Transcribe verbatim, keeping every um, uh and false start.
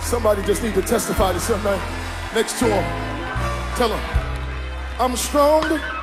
Somebody just need to testify to somebody next to him. Tell him, I'm stronger